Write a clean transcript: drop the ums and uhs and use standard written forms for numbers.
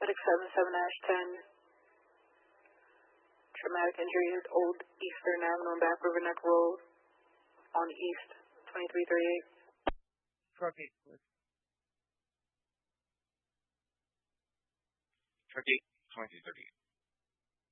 Medic 77-10. Traumatic injury at Old Eastern Avenue and Back River Neck Road on East 2338. Truck 8, please. Truck 8, 2338.